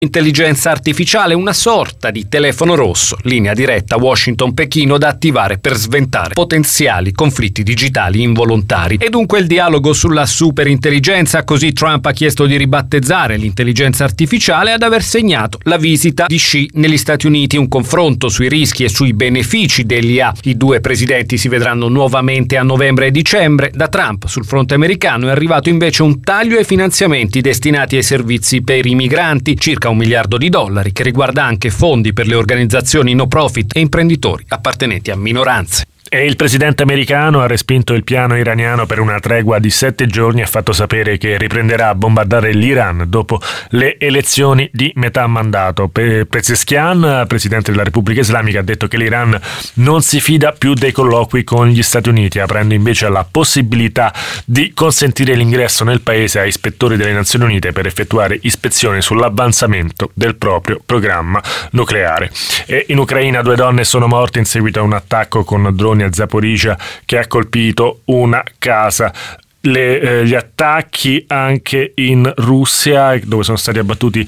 Intelligenza artificiale, una sorta di telefono rosso, linea diretta Washington-Pechino da attivare per sventare potenziali conflitti digitali involontari. E dunque il dialogo sulla superintelligenza, così Trump ha chiesto di ribattezzare l'intelligenza artificiale ad aver segnato la visita di Xi negli Stati Uniti, un confronto sui rischi e sui benefici dell'IA. I due presidenti si vedranno nuovamente a novembre e dicembre. Da Trump sul fronte americano è arrivato invece un taglio ai finanziamenti destinati ai servizi per i migranti, circa $1 miliardo, che riguarda anche fondi per le organizzazioni no profit e imprenditori appartenenti a minoranze. E il presidente americano ha respinto il piano iraniano per una tregua di 7 giorni e ha fatto sapere che riprenderà a bombardare l'Iran dopo le elezioni di metà mandato. Pezeshkian, presidente della Repubblica Islamica, ha detto che l'Iran non si fida più dei colloqui con gli Stati Uniti, aprendo invece alla possibilità di consentire l'ingresso nel paese a ispettori delle Nazioni Unite per effettuare ispezioni sull'avanzamento del proprio programma nucleare. E in Ucraina 2 donne sono morte in seguito a un attacco con droni a Zaporizhzhia che ha colpito una casa. Gli attacchi anche in Russia, dove sono stati abbattuti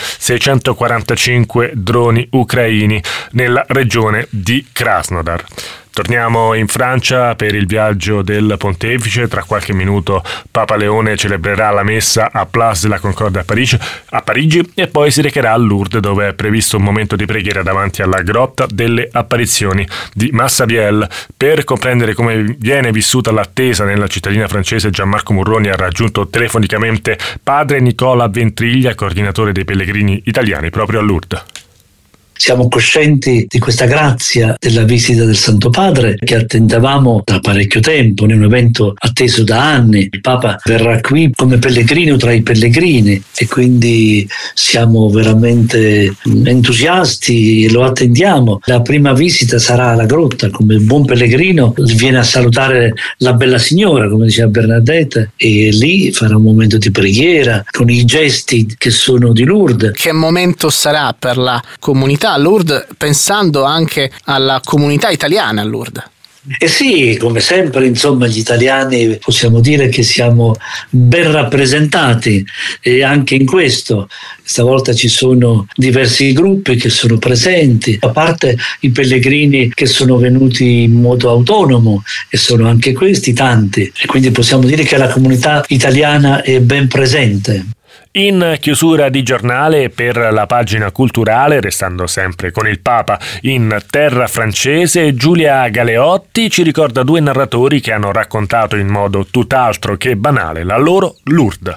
645 droni ucraini nella regione di Krasnodar. Torniamo in Francia per il viaggio del pontefice. Tra qualche minuto Papa Leone celebrerà la messa a Place de la Concorde a Parigi e poi si recherà a Lourdes, dove è previsto un momento di preghiera davanti alla grotta delle apparizioni di Massabielle. Per comprendere come viene vissuta l'attesa nella cittadina francese, Gianmarco Murroni ha raggiunto telefonicamente padre Nicola Ventriglia, coordinatore dei pellegrini italiani proprio a Lourdes. Siamo coscienti di questa grazia della visita del Santo Padre che attendavamo da parecchio tempo, è un evento atteso da anni. Il Papa verrà qui come pellegrino tra i pellegrini e quindi siamo veramente entusiasti e lo attendiamo. La prima visita sarà alla grotta, come buon pellegrino viene a salutare la bella signora, come diceva Bernadette, e lì farà un momento di preghiera con i gesti che sono di Lourdes. Che momento sarà per la comunità a Lourdes, pensando anche alla comunità italiana a Lourdes? Eh sì, come sempre, insomma, gli italiani possiamo dire che siamo ben rappresentati e anche in questo. Stavolta ci sono diversi gruppi che sono presenti, a parte i pellegrini che sono venuti in modo autonomo e sono anche questi tanti, e quindi possiamo dire che la comunità italiana è ben presente. In chiusura di giornale, per la pagina culturale, restando sempre con il Papa in terra francese, Giulia Galeotti ci ricorda 2 narratori che hanno raccontato in modo tutt'altro che banale la loro Lourdes.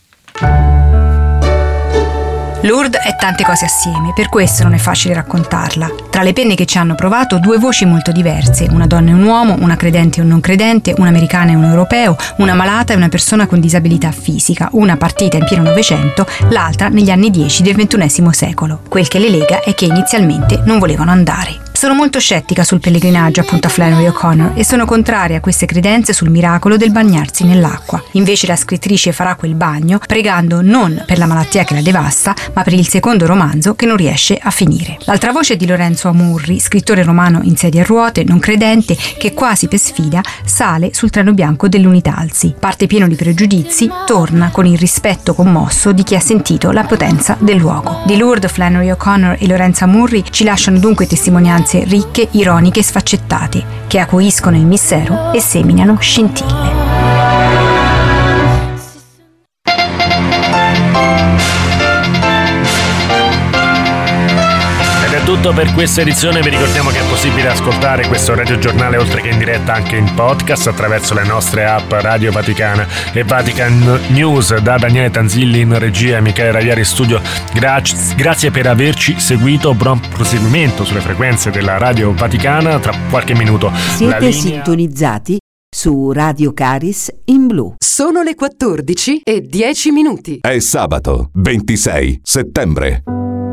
Lourdes è tante cose assieme, per questo non è facile raccontarla. Tra le penne che ci hanno provato, 2 voci molto diverse, una donna e un uomo, una credente e un non credente, un americano e un europeo, una malata e una persona con disabilità fisica, una partita in pieno Novecento, l'altra negli anni 10 del XXI secolo. Quel che le lega è che inizialmente non volevano andare. Sono molto scettica sul pellegrinaggio, appunto, a Flannery O'Connor, e sono contraria a queste credenze sul miracolo del bagnarsi nell'acqua. Invece la scrittrice farà quel bagno pregando non per la malattia che la devasta, ma per il secondo romanzo che non riesce a finire. L'altra voce è di Lorenzo Amurri, scrittore romano in sedia a ruote, non credente, che quasi per sfida sale sul treno bianco dell'Unitalsi. Parte pieno di pregiudizi, torna con il rispetto commosso di chi ha sentito la potenza del luogo. Di Lourdes, Flannery O'Connor e Lorenzo Amurri ci lasciano dunque testimonianze ricche, ironiche e sfaccettate, che acuiscono il mistero e seminano scintille. Tutto per questa edizione. Vi ricordiamo che è possibile ascoltare questo radiogiornale oltre che in diretta anche in podcast attraverso le nostre app Radio Vaticana e Vatican News. Da Daniele Tanzilli in regia e Michele Raviari in studio, grazie per averci seguito. Buon proseguimento sulle frequenze della Radio Vaticana. Tra qualche minuto siete sintonizzati su Radio Caris in blu. Sono le 14:10. È sabato 26 settembre.